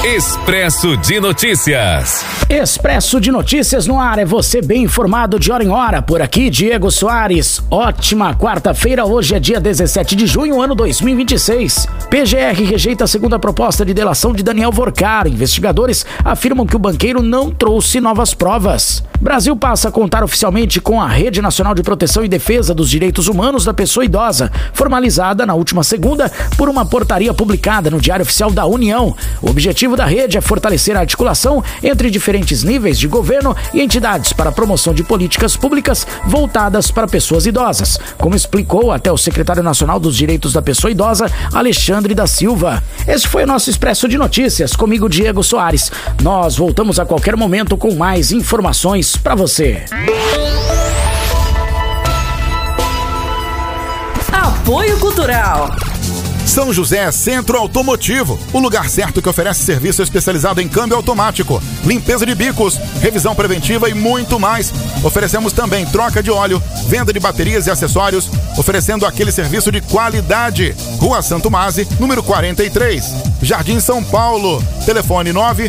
Expresso de Notícias. Expresso de Notícias no ar, é você bem informado de hora em hora. Por aqui, Diego Soares. Ótima quarta-feira, hoje é dia 17 de junho, ano 2026. PGR rejeita a segunda proposta de delação de Daniel Vorcaro. Investigadores afirmam que o banqueiro não trouxe novas provas. Brasil passa a contar oficialmente com a Rede Nacional de Proteção e Defesa dos Direitos Humanos da Pessoa Idosa, formalizada na última segunda por uma portaria publicada no Diário Oficial da União. O objetivo da rede é fortalecer a articulação entre diferentes níveis de governo e entidades para a promoção de políticas públicas voltadas para pessoas idosas, como explicou até o secretário nacional dos Direitos da Pessoa Idosa, Alexandre da Silva. Esse foi o nosso Expresso de Notícias, comigo, Diego Soares. Nós voltamos a qualquer momento com mais informações para você. Apoio Cultural. São José Centro Automotivo, o lugar certo que oferece serviço especializado em câmbio automático, limpeza de bicos, revisão preventiva e muito mais. Oferecemos também troca de óleo, venda de baterias e acessórios, oferecendo aquele serviço de qualidade. Rua Santo Mase, número 43, Jardim São Paulo. Telefone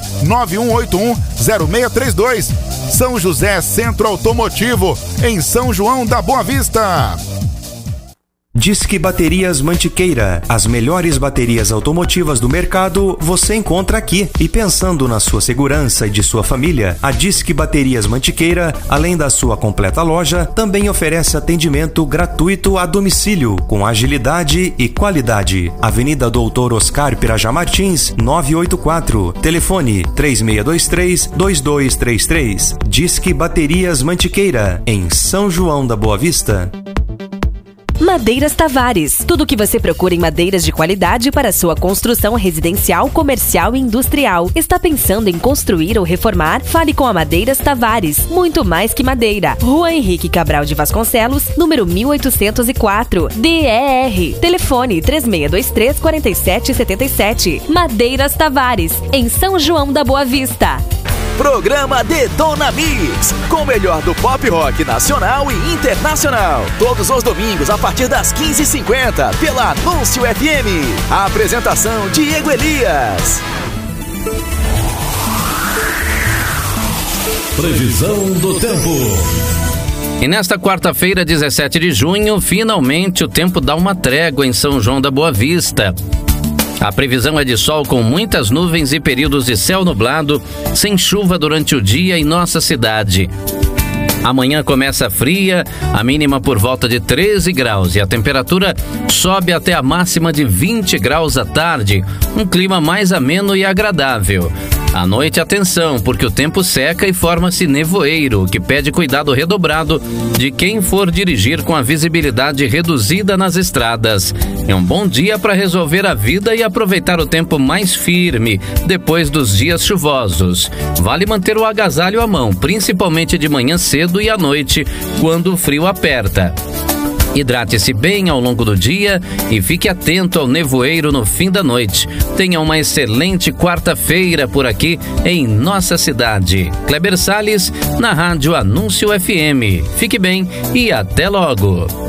991810632. São José Centro Automotivo, em São João da Boa Vista. Disque Baterias Mantiqueira. As melhores baterias automotivas do mercado você encontra aqui. E pensando na sua segurança e de sua família, a Disque Baterias Mantiqueira, além da sua completa loja, também oferece atendimento gratuito a domicílio, com agilidade e qualidade. Avenida Doutor Oscar Pirajá Martins, 984. Telefone 3623-2233. Disque Baterias Mantiqueira, em São João da Boa Vista. Madeiras Tavares. Tudo o que você procura em madeiras de qualidade para sua construção residencial, comercial e industrial. Está pensando em construir ou reformar? Fale com a Madeiras Tavares. Muito mais que madeira. Rua Henrique Cabral de Vasconcelos, número 1804, DER. Telefone 3623-4777. Madeiras Tavares, em São João da Boa Vista. Programa Detona Mix, com o melhor do pop rock nacional e internacional. Todos os domingos a partir das 15h50 pela Anúncio FM. A apresentação Diego Elias. Previsão do tempo. E nesta quarta-feira, 17 de junho, finalmente o tempo dá uma trégua em São João da Boa Vista. A previsão é de sol com muitas nuvens e períodos de céu nublado, sem chuva durante o dia em nossa cidade. Amanhã começa fria, a mínima por volta de 13 graus e a temperatura sobe até a máxima de 20 graus à tarde, um clima mais ameno e agradável. À noite, atenção, porque o tempo seca e forma-se nevoeiro, o que pede cuidado redobrado de quem for dirigir com a visibilidade reduzida nas estradas. É um bom dia para resolver a vida e aproveitar o tempo mais firme depois dos dias chuvosos. Vale manter o agasalho à mão, principalmente de manhã cedo e à noite, quando o frio aperta. Hidrate-se bem ao longo do dia e fique atento ao nevoeiro no fim da noite. Tenha uma excelente quarta-feira por aqui em nossa cidade. Kleber Salles, na Rádio Anúncio FM. Fique bem e até logo.